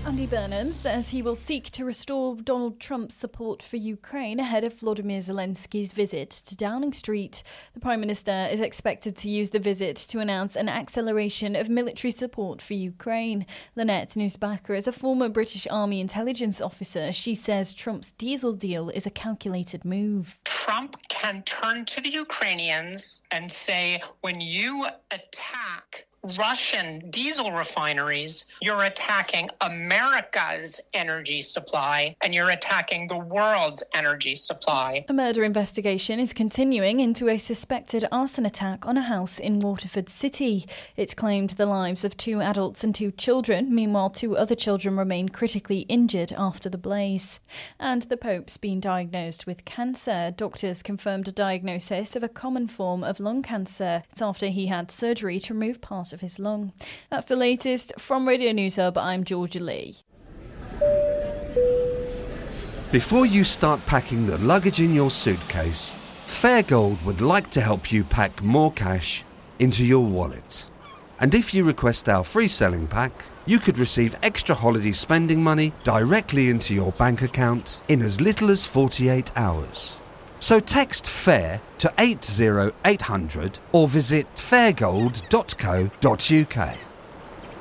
Andy Burnham says he will seek to restore Donald Trump's support for Ukraine ahead of Volodymyr Zelensky's visit to Downing Street. The Prime Minister is expected to use the visit to announce an acceleration of military support for Ukraine. Lynette Nussbacher is a former British Army intelligence officer. She says Trump's diesel deal is a calculated move. Trump can turn to the Ukrainians and say, when you attack Russian diesel refineries, you're attacking America's energy supply and you're attacking the world's energy supply. A murder investigation is continuing into a suspected arson attack on a house in Waterford City. It's claimed the lives of 2 adults and 2 children. Meanwhile, 2 other children remain critically injured after the blaze. And the Pope's been diagnosed with cancer. Doctors confirmed a diagnosis of a common form of lung cancer. It's after he had surgery to remove part of his lung. That's the latest from Radio News Hub. I'm Georgia Lee. Before you start packing the luggage in your suitcase, Fairgold would like to help you pack more cash into your wallet. And if you request our free selling pack, you could receive extra holiday spending money directly into your bank account in as little as 48 hours. So text FAIR to 80800 or visit fairgold.co.uk.